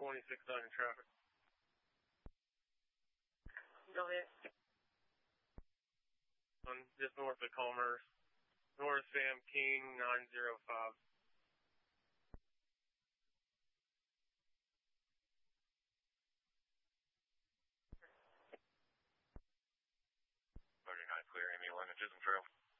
26 on in traffic. Go ahead. Just north of Commerce. North Sam King 905. 39 clear, Amy 11, Chisholm Trail.